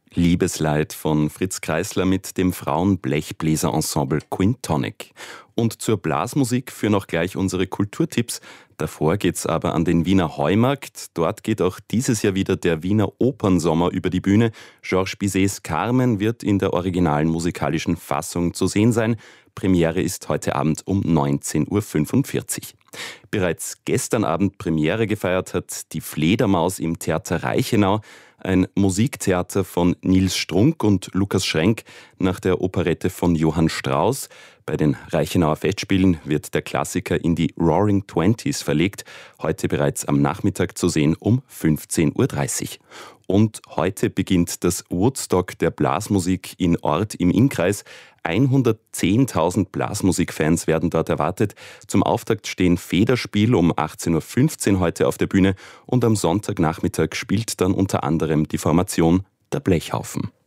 Liebesleid von Fritz Kreisler mit dem Frauen-Blechbläser-Ensemble Quintonic. Und zur Blasmusik führen auch gleich unsere Kulturtipps. Davor geht's aber an den Wiener Heumarkt. Dort geht auch dieses Jahr wieder der Wiener Opernsommer über die Bühne. Georges Bizets Carmen wird in der originalen musikalischen Fassung zu sehen sein. Premiere ist heute Abend um 19.45 Uhr. Bereits gestern Abend Premiere gefeiert hat die Fledermaus im Theater Reichenau, ein Musiktheater von Nils Strunk und Lukas Schrenk nach der Operette von Johann Strauss. Bei den Reichenauer Festspielen wird der Klassiker in die Roaring Twenties verlegt, heute bereits am Nachmittag zu sehen um 15.30 Uhr. Und heute beginnt das Woodstock der Blasmusik in Ort im Innkreis. 110.000 Blasmusikfans werden dort erwartet. Zum Auftakt stehen Federspiel um 18.15 Uhr heute auf der Bühne und am Sonntagnachmittag spielt dann unter anderem die Formation Der Blechhaufen.